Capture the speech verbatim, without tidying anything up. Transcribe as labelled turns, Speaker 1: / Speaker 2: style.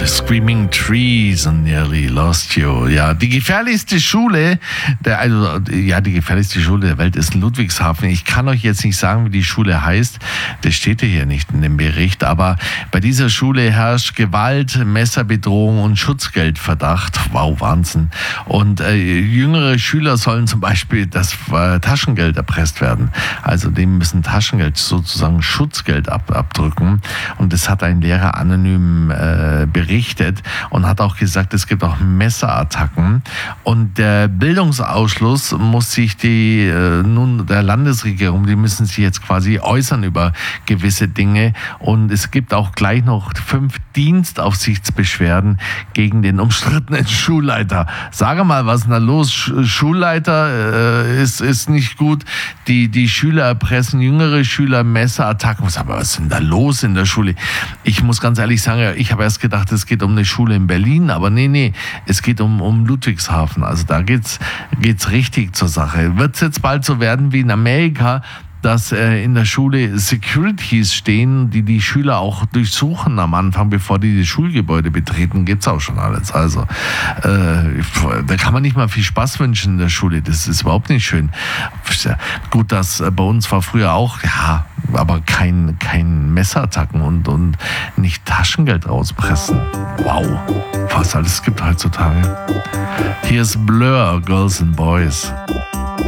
Speaker 1: Screaming Trees and Nearly Lost You. Ja, die gefährlichste Schule, der, also, ja, die gefährlichste Schule der Welt ist in Ludwigshafen. Ich kann euch jetzt nicht sagen, wie die Schule heißt. Das steht ja hier nicht in dem Bericht. Aber bei dieser Schule herrscht Gewalt, Messerbedrohung und Schutzgeldverdacht. Wow, Wahnsinn. Und äh, jüngere Schüler sollen zum Beispiel das äh, Taschengeld erpresst werden. Also dem müssen Taschengeld, sozusagen Schutzgeld ab, abdrücken. Und das hat ein Lehrer anonym äh, berichtet und hat auch gesagt, es gibt auch Messerattacken. Und der Bildungsausschluss muss sich die, äh, nun der Landesregierung, die müssen sich jetzt quasi äußern über gewisse Dinge. Und es gibt auch gleich noch fünf Dienstaufsichtsbeschwerden gegen den umstrittenen Schulleiter. Sage mal, was ist denn da los? Sch- Schulleiter äh, ist, ist nicht gut. Die, die Schüler erpressen jüngere Schüler, Messerattacken. Aber was ist denn da los in der Schule? Ich muss ganz ehrlich sagen, ich habe erst gedacht, es geht um eine Schule in Berlin, aber nee, nee, es geht um, um Ludwigshafen. Also da geht's, geht's richtig zur Sache. Wird es jetzt bald so werden wie in Amerika, dass äh, in der Schule Securities stehen, die die Schüler auch durchsuchen am Anfang, bevor die die Schulgebäude betreten, gibt's auch schon alles. Also äh, da kann man nicht mal viel Spaß wünschen in der Schule. Das ist überhaupt nicht schön. Gut, das äh, bei uns war früher auch, ja, aber kein, kein Messerattacken und, und nicht Taschengeld rauspressen. Wow, was alles gibt heutzutage. Hier ist Blur, Girls and Boys.